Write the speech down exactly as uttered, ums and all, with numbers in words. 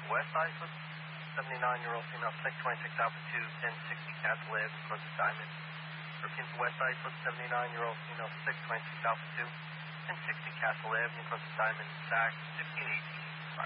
West Side with seventy-nine-year-old female, six twenty-six Alpha two, ten sixty Castle Ave, close to Diamond. Repeat for West Side with seventy-nine-year-old female, six twenty-six Alpha two, ten sixty Castle Avenue, close to Diamond, Stack, fifteen eighteen.